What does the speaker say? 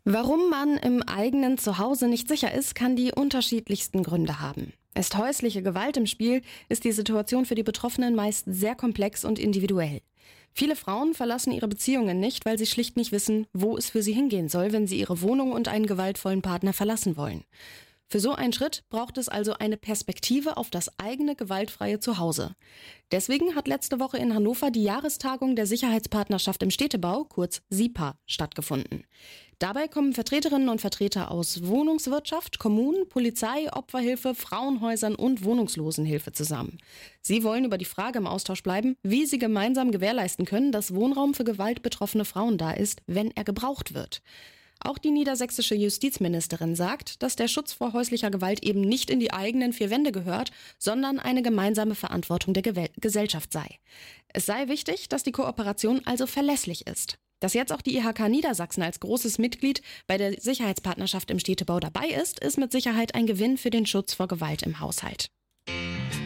Warum man im eigenen Zuhause nicht sicher ist, kann die unterschiedlichsten Gründe haben. Ist häusliche Gewalt im Spiel, ist die Situation für die Betroffenen meist sehr komplex und individuell. Viele Frauen verlassen ihre Beziehungen nicht, weil sie schlicht nicht wissen, wo es für sie hingehen soll, wenn sie ihre Wohnung und einen gewaltvollen Partner verlassen wollen. Für so einen Schritt braucht es also eine Perspektive auf das eigene gewaltfreie Zuhause. Deswegen hat letzte Woche in Hannover die Jahrestagung der Sicherheitspartnerschaft im Städtebau, kurz SIPA, stattgefunden. Dabei kommen Vertreterinnen und Vertreter aus Wohnungswirtschaft, Kommunen, Polizei, Opferhilfe, Frauenhäusern und Wohnungslosenhilfe zusammen. Sie wollen über die Frage im Austausch bleiben, wie sie gemeinsam gewährleisten können, dass Wohnraum für gewaltbetroffene Frauen da ist, wenn er gebraucht wird. Auch die niedersächsische Justizministerin sagt, dass der Schutz vor häuslicher Gewalt eben nicht in die eigenen vier Wände gehört, sondern eine gemeinsame Verantwortung der Gesellschaft sei. Es sei wichtig, dass die Kooperation also verlässlich ist. Dass jetzt auch die IHK Niedersachsen als großes Mitglied bei der Sicherheitspartnerschaft im Städtebau dabei ist, ist mit Sicherheit ein Gewinn für den Schutz vor Gewalt im Haushalt.